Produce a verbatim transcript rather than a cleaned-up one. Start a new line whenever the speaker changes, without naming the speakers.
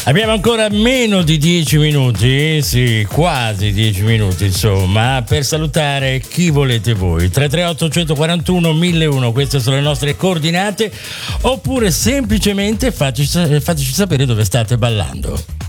Abbiamo ancora meno di dieci minuti, sì, quasi dieci minuti insomma, per salutare chi volete voi. tre tre otto quattro mille uno, queste sono le nostre coordinate, oppure semplicemente fateci, fateci sapere dove state ballando.